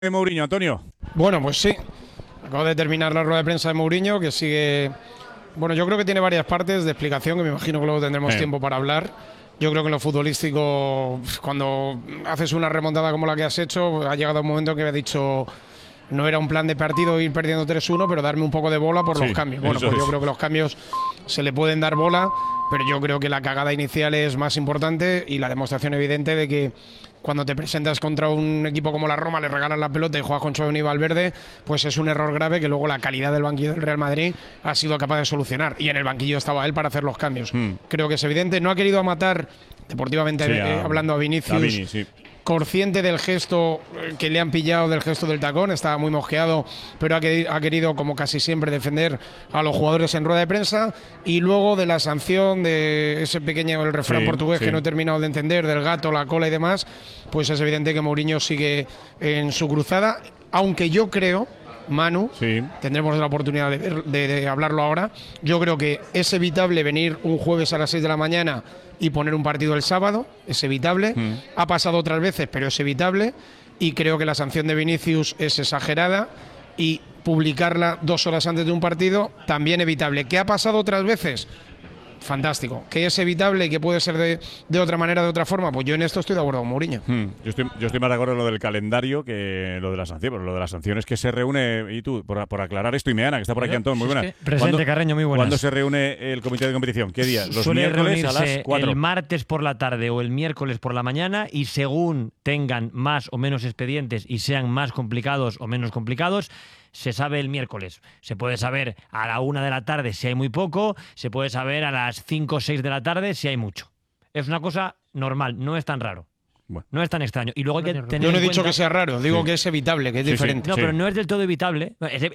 Mourinho, Antonio. Bueno, pues sí. Acabo de terminar la rueda de prensa de Mourinho, que sigue... Bueno, yo creo que tiene varias partes de explicación, que me imagino que luego tendremos tiempo para hablar. Yo creo que en lo futbolístico, cuando haces una remontada como la que has hecho, ha llegado un momento que me ha dicho... No era un plan de partido ir perdiendo 3-1, pero darme un poco de bola por los cambios. Bueno, pues yo creo que los cambios se le pueden dar bola, pero yo creo que la cagada inicial es más importante y la demostración evidente de que cuando te presentas contra un equipo como la Roma, le regalas la pelota y juegas con Tchouaméni y Valverde, pues es un error grave que luego la calidad del banquillo del Real Madrid ha sido capaz de solucionar. Y en el banquillo estaba él para hacer los cambios. Creo que es evidente. No ha querido matar, deportivamente hablando, a Vinicius. Vini, sí. Consciente del gesto que le han pillado, del gesto del tacón, estaba muy mosqueado, pero ha querido, como casi siempre, defender a los jugadores en rueda de prensa. Y luego de la sanción, de ese pequeño, el refrán portugués que no he terminado de entender, del gato, la cola y demás, pues es evidente que Mourinho sigue en su cruzada, aunque yo creo, Manu, tendremos la oportunidad de hablarlo ahora, yo creo que es evitable venir un jueves a las 6 de la mañana y poner un partido el sábado, es evitable, ha pasado otras veces, pero es evitable, y creo que la sanción de Vinicius es exagerada, y publicarla 2 horas antes de un partido, también evitable. ¿Qué ha pasado otras veces? Fantástico. ¿Que es evitable y que puede ser de otra manera, de otra forma? Pues yo en esto estoy de acuerdo con Mourinho. Yo estoy más de acuerdo en lo del calendario que lo de la sanción. Pero lo de la sanción es que se reúne, y tú, por aclarar esto, y Meana, que está por aquí, Antón, muy buena. Presente, Carreño, muy buenas. ¿Cuándo se reúne el comité de competición? ¿Qué día? Los Suele miércoles a las 4. El martes por la tarde o el miércoles por la mañana, y según tengan más o menos expedientes y sean más complicados o menos complicados, se sabe el miércoles. Se puede saber a la 1 de la tarde si hay muy poco, se puede saber a las 5 o 6 de la tarde si hay mucho. Es una cosa normal, no es tan raro. Bueno. No es tan extraño. Y luego hay que tener Yo no he dicho que sea raro, digo que es evitable, que es diferente. No, pero no es del todo evitable.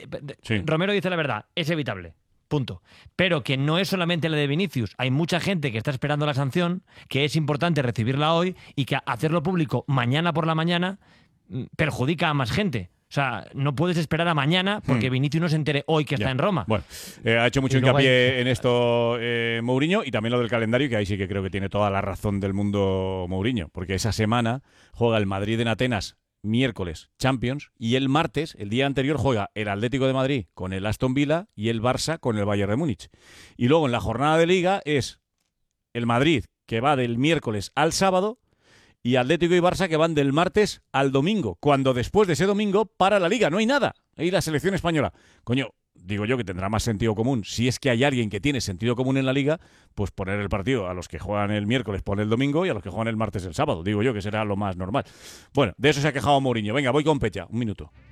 Romero dice la verdad, es evitable. Punto. Pero que no es solamente la de Vinicius. Hay mucha gente que está esperando la sanción, que es importante recibirla hoy y que hacerlo público mañana por la mañana perjudica a más gente. O sea, no puedes esperar a mañana porque Vinicius no se entere hoy que está en Roma. Bueno, ha hecho mucho hincapié en esto Mourinho, y también lo del calendario, que ahí sí que creo que tiene toda la razón del mundo Mourinho, porque esa semana juega el Madrid en Atenas miércoles Champions, y el martes, el día anterior, juega el Atlético de Madrid con el Aston Villa y el Barça con el Bayern de Múnich. Y luego en la jornada de Liga es el Madrid, que va del miércoles al sábado, y Atlético y Barça, que van del martes al domingo, cuando después de ese domingo para la Liga, no hay nada. Ahí la selección española. Coño, digo yo que tendrá más sentido común. Si es que hay alguien que tiene sentido común en la Liga, pues poner el partido a los que juegan el miércoles pone el domingo, y a los que juegan el martes el sábado. Digo yo que será lo más normal. Bueno, de eso se ha quejado Mourinho. Venga, voy con Pecha. Un minuto.